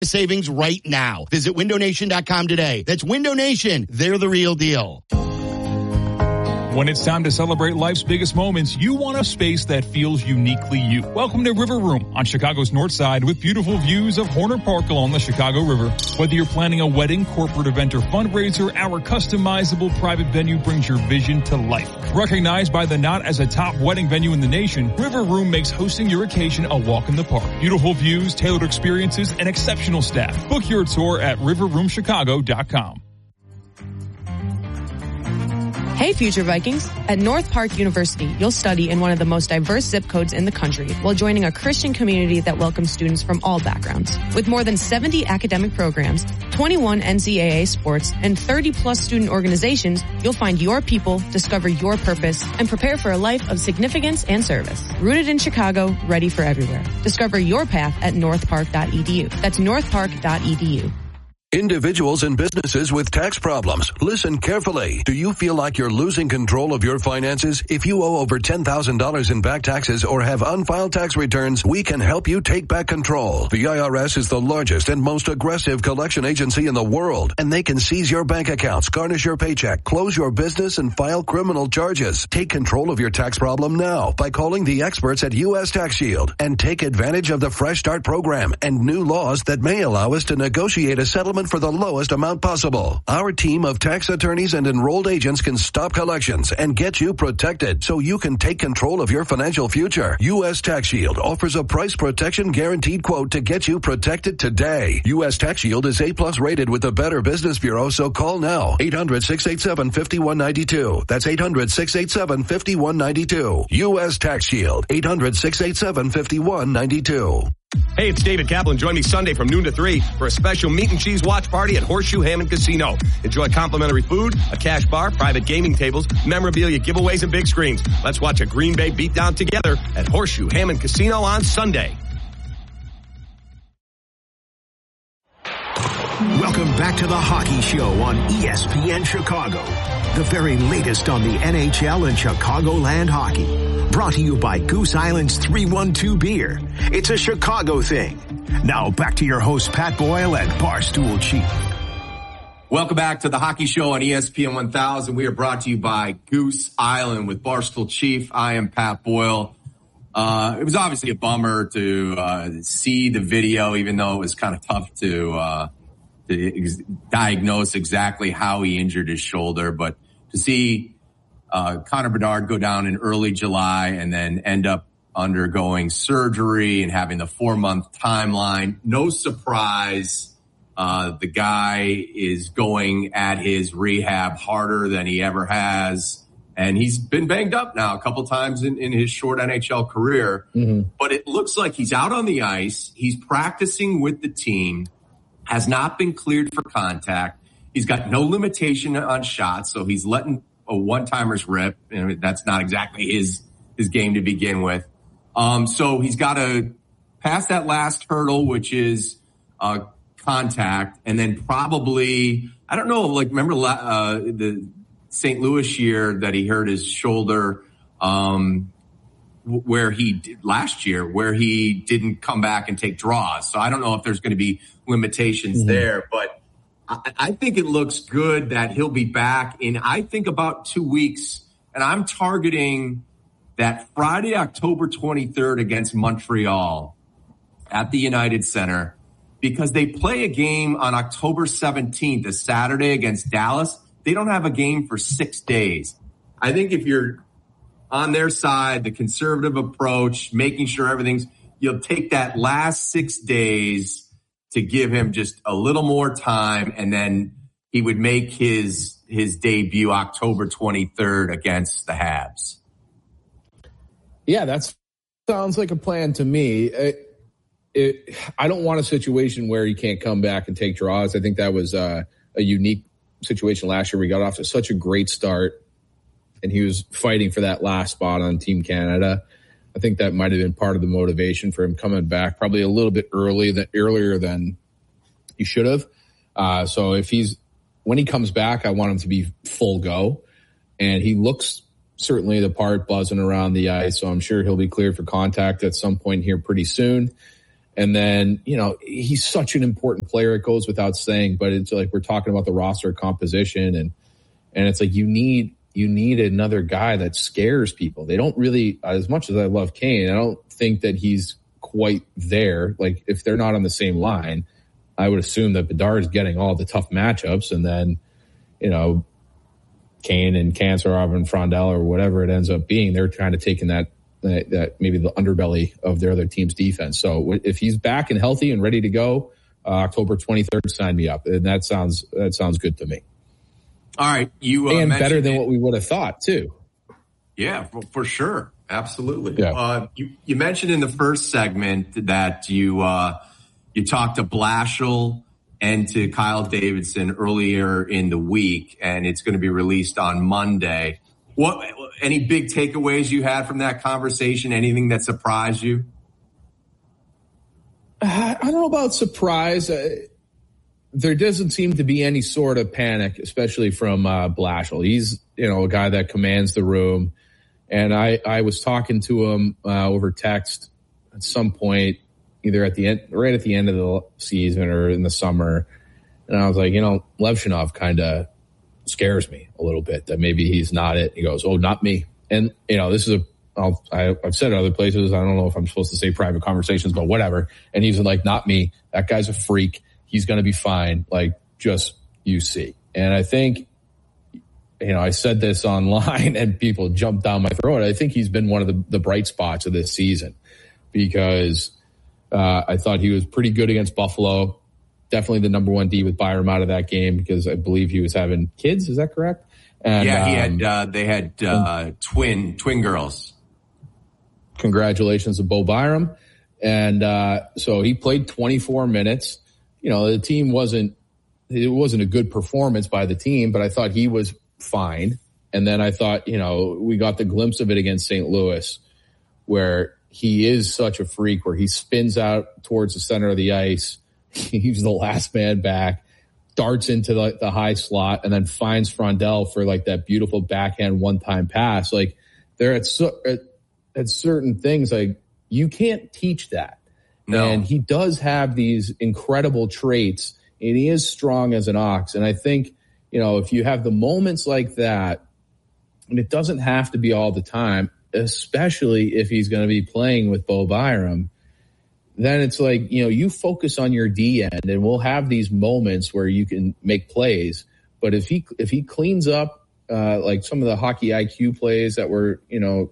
savings right now. Visit windownation.com today. That's Window Nation. They're the real deal. When it's time to celebrate life's biggest moments, you want a space that feels uniquely you. Welcome to River Room on Chicago's North Side with beautiful views of Horner Park along the Chicago River. Whether you're planning a wedding, corporate event, or fundraiser, our customizable private venue brings your vision to life. Recognized by the Knot as a top wedding venue in the nation, River Room makes hosting your occasion a walk in the park. Beautiful views, tailored experiences, and exceptional staff. Book your tour at riverroomchicago.com. Hey, future Vikings. At North Park University, you'll study in one of the most diverse zip codes in the country while joining a Christian community that welcomes students from all backgrounds. With more than 70 academic programs, 21 NCAA sports, and 30-plus student organizations, you'll find your people, discover your purpose, and prepare for a life of significance and service. Rooted in Chicago, ready for everywhere. Discover your path at northpark.edu. That's northpark.edu. Individuals and businesses with tax problems, listen carefully. Do you feel like you're losing control of your finances? If you owe over $10,000 in back taxes or have unfiled tax returns, we can help you take back control. The IRS is the largest and most aggressive collection agency in the world, and they can seize your bank accounts, garnish your paycheck, close your business, and file criminal charges. Take control of your tax problem now by calling the experts at U.S. Tax Shield and take advantage of the Fresh Start program and new laws that may allow us to negotiate a settlement for the lowest amount possible. Our team of tax attorneys and enrolled agents can stop collections and get you protected so you can take control of your financial future. U.S. Tax Shield offers a price protection guaranteed quote to get you protected today. U.S. Tax Shield is A+ rated with the Better Business Bureau, so call now. 800-687-5192. That's 800-687-5192. U.S. Tax Shield. 800-687-5192. Hey, it's David Kaplan. Join me Sunday from noon to 3 for a special meat and cheese watch party at Horseshoe Hammond Casino. Enjoy complimentary food, a cash bar, private gaming tables, memorabilia giveaways, and big screens. Let's watch a Green Bay beatdown together at Horseshoe Hammond Casino on Sunday. Welcome back to the Hockey Show on ESPN Chicago. The very latest on the NHL and Chicagoland hockey. Brought to you by Goose Island's 312 Beer. It's a Chicago thing. Now back to your host, Pat Boyle and Barstool Chief. Welcome back to the Hockey Show on ESPN 1000. We are brought to you by Goose Island with Barstool Chief. I am Pat Boyle. It was obviously a bummer to see the video, even though it was kind of tough to diagnose exactly how he injured his shoulder. But to see Connor Bedard go down in early July and then end up undergoing surgery and having the 4-month timeline, no surprise. The guy is going at his rehab harder than he ever has. And he's been banged up now a couple times in his short NHL career. Mm-hmm. But it looks like he's out on the ice. He's practicing with the team, has not been cleared for contact. He's got no limitation on shots, so he's letting a one-timers rip. And that's not exactly his game to begin with. So he's got to pass that last hurdle, which is contact, and then probably, I don't know, like remember the St. Louis year that he hurt his shoulder, where he last year where he didn't come back and take draws. So I don't know if there's going to be limitations there, but I think it looks good that he'll be back in, I think, about 2 weeks. And I'm targeting that Friday, October 23rd against Montreal at the United Center, because they play a game on October 17th, a Saturday against Dallas. They don't have a game for 6 days. I think if you're on their side, the conservative approach, making sure everything's, you'll take that last 6 days to give him just a little more time, and then he would make his debut October 23rd against the Habs. Yeah, that sounds like a plan to me. I don't want a situation where he can't come back and take draws. I think that was a unique situation last year. We got off to such a great start, and he was fighting for that last spot on Team Canada. I think that might have been part of the motivation for him coming back, probably a little bit earlier than he should have. So when he comes back, I want him to be full go, and he looks certainly the part, buzzing around the ice. So I'm sure he'll be cleared for contact at some point here pretty soon. And then, he's such an important player. It goes without saying, but it's like we're talking about the roster composition, and it's like you need another guy that scares people. They don't really, as much as I love Kane, I don't think that he's quite there. Like, if they're not on the same line, I would assume that Bedard is getting all the tough matchups, and then, Kane and Kanserov and Frondel or whatever it ends up being, they're trying to take in that maybe the underbelly of their other team's defense. So if he's back and healthy and ready to go, October 23rd, sign me up. And that sounds good to me. All right. And better than what we would have thought too. Yeah, for sure. Absolutely. Yeah. You mentioned in the first segment that you talked to Blashill and to Kyle Davidson earlier in the week, and it's going to be released on Monday. Any big takeaways you had from that conversation? Anything that surprised you? I don't know about surprise. There doesn't seem to be any sort of panic, especially from Blashill. He's, a guy that commands the room. And I was talking to him over text at some point, either right at the end of the season or in the summer. And I was like, Levshunov kind of scares me a little bit that maybe he's not it. He goes, "Oh, not me." And, this is I've said it other places. I don't know if I'm supposed to say private conversations, but whatever. And he's like, "Not me. That guy's a freak. He's going to be fine. Like, just you see." And I think, I said this online and people jumped down my throat. I think he's been one of the bright spots of this season because I thought he was pretty good against Buffalo. Definitely the number one D with Byram out of that game because I believe he was having kids. Is that correct? And, they had twin girls. Congratulations to Bo Byram. And so he played 24 minutes. The team wasn't a good performance by the team, but I thought he was fine. And then I thought, we got the glimpse of it against St. Louis where he is such a freak where he spins out towards the center of the ice. He's the last man back, darts into the high slot, and then finds Frondel for like that beautiful backhand one-time pass. Like there at certain things, like you can't teach that. No. And he does have these incredible traits, and he is strong as an ox. And I think, if you have the moments like that, and it doesn't have to be all the time, especially if he's going to be playing with Bo Byram, then it's like, you focus on your D end and we'll have these moments where you can make plays. But if he cleans up, like some of the hockey IQ plays that were,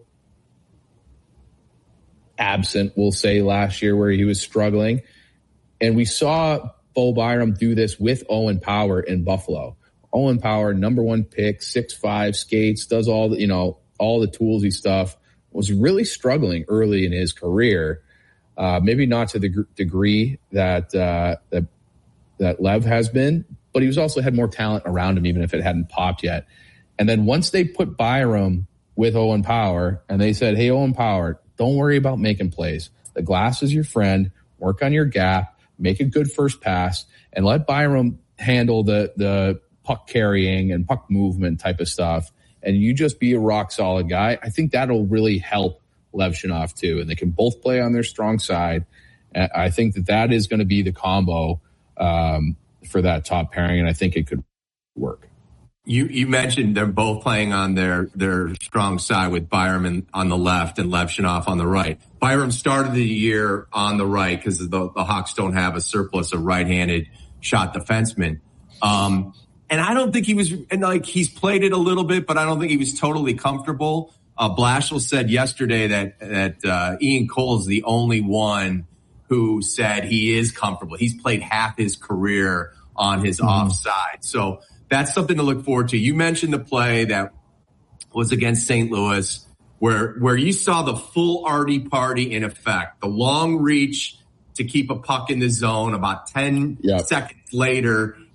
absent, we'll say last year where he was struggling. And we saw Bo Byram do this with Owen Power in Buffalo. Owen Power, number one pick, 6'5", skates, does all the, all the toolsy stuff, was really struggling early in his career. Maybe not to the degree that Lev has been, but he was also had more talent around him, even if it hadn't popped yet. And then once they put Byram with Owen Power and they said, "Hey, Owen Power, don't worry about making plays. The glass is your friend. Work on your gap, make a good first pass, and let Byram handle the puck carrying and puck movement type of stuff. And you just be a rock solid guy." I think that'll really help Levshunov too, and they can both play on their strong side. I think that is going to be the combo for that top pairing, and I think it could work. You mentioned they're both playing on their strong side with Byram on the left and Levshunov on the right. Byram started the year on the right because the Hawks don't have a surplus of right-handed shot defensemen. And I don't think he was, and like he's played it a little bit, but I don't think he was totally comfortable. Blashill said yesterday that Ian Cole is the only one who said he is comfortable. He's played half his career on his offside. So that's something to look forward to. You mentioned the play that was against St. Louis where you saw the full Artie party in effect, the long reach to keep a puck in the zone. About 10 seconds later,